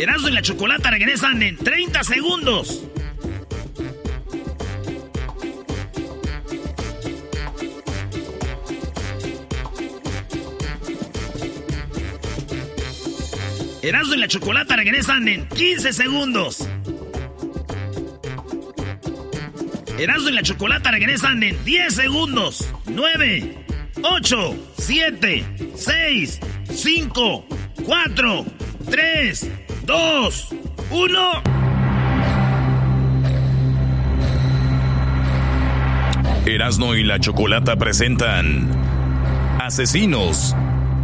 Erasmo y la Chocolata regresan en 30 segundos. Erasmo y la Chocolata regresan en 15 segundos. Erasmo y la Chocolata regresan en 10 segundos. 9, 8, 7, 6, 5, 4, 3, 2, 1. Erasmo y la Chocolata presentan Asesinos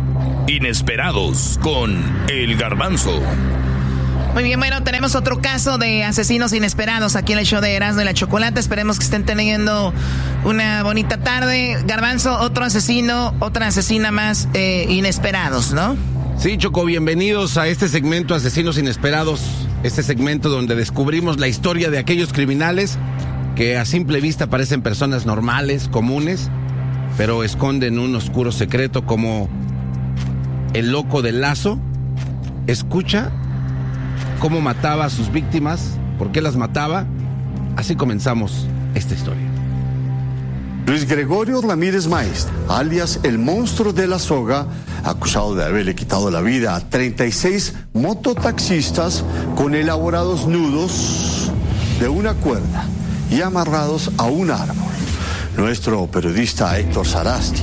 Inesperados con El Garbanzo. Muy bien, bueno, tenemos otro caso de asesinos inesperados aquí en el show de Erasmo y la Chocolata. Esperemos que estén teniendo una bonita tarde. Garbanzo, otro asesino, otra asesina más inesperados, ¿no? Sí, Choco, bienvenidos a este segmento Asesinos Inesperados. Este segmento donde descubrimos la historia de aquellos criminales que a simple vista parecen personas normales, comunes, pero esconden un oscuro secreto, como el loco del Lazo. Escucha cómo mataba a sus víctimas, por qué las mataba. Así comenzamos esta historia. Luis Gregorio Ramírez Maestre, alias el monstruo de la soga, acusado de haberle quitado la vida a 36 mototaxistas con elaborados nudos de una cuerda y amarrados a un árbol. Nuestro periodista Héctor Sarasti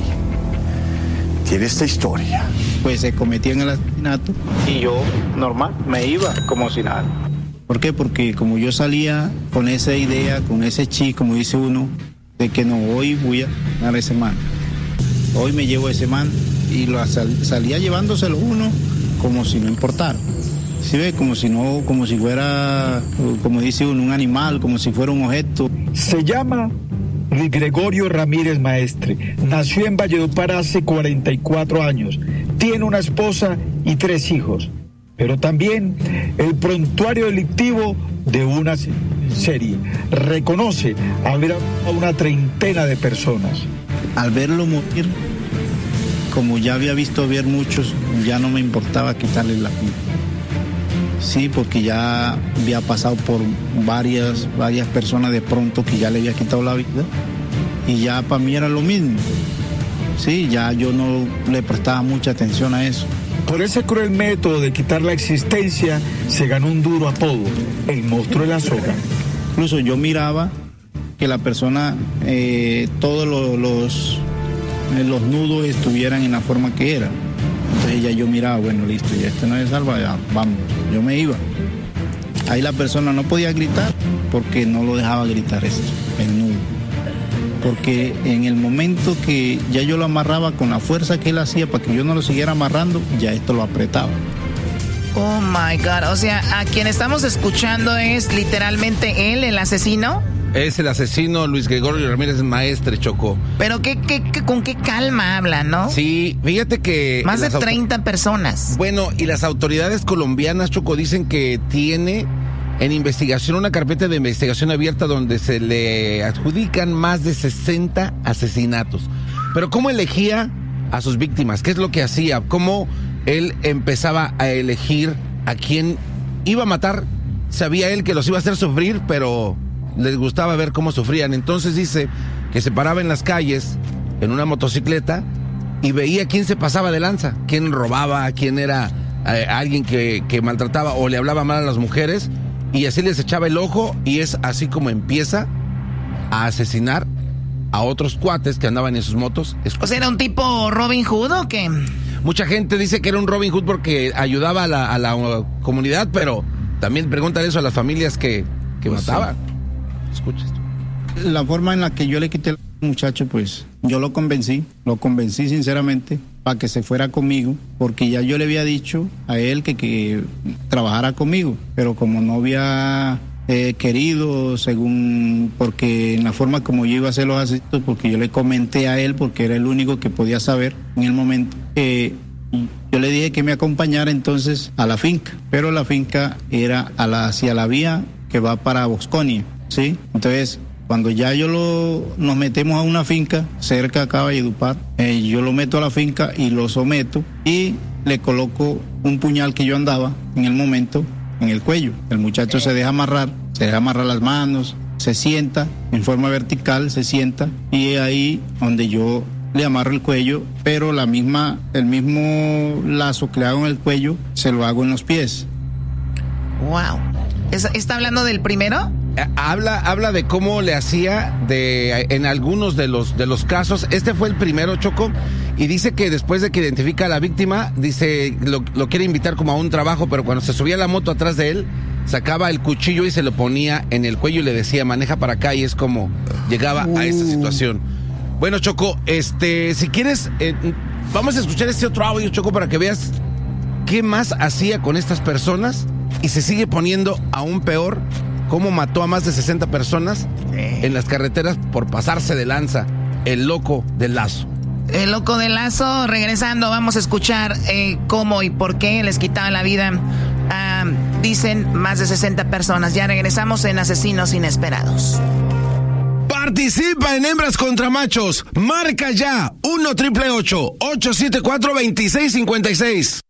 tiene esta historia. Pues se cometían el asesinato y yo, normal, me iba como si nada. ¿Por qué? Porque como yo salía con esa idea, con ese chip, como dice uno, de que no, hoy voy a ganar ese man. Hoy me llevo ese man y salía llevándoselo uno como si no importara. ¿Sí ve? Como si no, como si fuera, como dice uno, un animal, como si fuera un objeto. Se llama Luis Gregorio Ramírez Maestre. Nació en Valledupar hace 44 años. Tiene una esposa y 3 hijos. Pero también el prontuario delictivo de una serie. Reconoce haber a una treintena de personas. Al verlo morir, como ya había visto ver muchos, ya no me importaba quitarle la vida. Sí, porque ya había pasado por varias personas de pronto que ya le había quitado la vida y ya para mí era lo mismo. Sí, ya yo no le prestaba mucha atención a eso. Por ese cruel método de quitar la existencia se ganó un duro apodo, el monstruo de la soga. Incluso yo miraba que la persona, todos los nudos estuvieran en la forma que era. Entonces ya yo miraba, bueno, listo, ya este no es salva, ya vamos, yo me iba. Ahí la persona no podía gritar porque no lo dejaba gritar esto, el nudo. Porque en el momento que ya yo lo amarraba con la fuerza que él hacía para que yo no lo siguiera amarrando, ya esto lo apretaba. Oh my God, o sea, a quien estamos escuchando es literalmente él, el asesino. Es el asesino Luis Gregorio Ramírez Maestre, Choco. Pero con qué calma habla, ¿no? Sí, fíjate que... Más de 30 personas. Bueno, y las autoridades colombianas, Choco, dicen que tiene en investigación una carpeta de investigación abierta donde se le adjudican más de 60 asesinatos. Pero ¿cómo elegía a sus víctimas? ¿Qué es lo que hacía? ¿Cómo él empezaba a elegir a quién iba a matar? Sabía él que los iba a hacer sufrir, pero les gustaba ver cómo sufrían. Entonces dice que se paraba en las calles en una motocicleta y veía quién se pasaba de lanza, quién robaba, quién era alguien que maltrataba o le hablaba mal a las mujeres, y así les echaba el ojo, y es así como empieza a asesinar a otros cuates que andaban en sus motos. O sea, ¿era un tipo Robin Hood o qué? Mucha gente dice que era un Robin Hood porque ayudaba a la comunidad, pero también pregúntale eso a las familias que pues mataban. Sí. Escucha esto. La forma en la que yo le quité al muchacho, pues yo lo convencí sinceramente para que se fuera conmigo, porque ya yo le había dicho a él que trabajara conmigo, pero como no había querido, porque en la forma como yo iba a hacer los asesinatos, porque yo le comenté a él, porque era el único que podía saber en el momento, yo le dije que me acompañara entonces a la finca, pero la finca era hacia la vía que va para Bosconia, ¿sí? Entonces, cuando ya nos metemos a una finca cerca acá de Valledupar, yo lo meto a la finca y lo someto y le coloco un puñal que yo andaba en el momento en el cuello. El muchacho se deja amarrar las manos, se sienta en forma vertical, se sienta, y es ahí donde yo le amarro el cuello, pero el mismo lazo que le hago en el cuello se lo hago en los pies. Wow. ¿Está hablando del primero? Habla de cómo le hacía en algunos de los casos. Este fue el primero, Choco, y dice que después de que identifica a la víctima, dice lo quiere invitar como a un trabajo, pero cuando se subía la moto atrás de él, sacaba el cuchillo y se lo ponía en el cuello y le decía, maneja para acá, y es como llegaba a esa situación. Bueno, Choco, si quieres, vamos a escuchar este otro audio, Choco, para que veas qué más hacía con estas personas, y se sigue poniendo aún peor. Cómo mató a más de 60 personas en las carreteras por pasarse de lanza. El loco del Lazo. El loco del Lazo. Regresando, vamos a escuchar cómo y por qué les quitaba la vida a, dicen, más de 60 personas. Ya regresamos en Asesinos Inesperados. Participa en Hembras contra Machos. Marca ya 1-888-874-2656.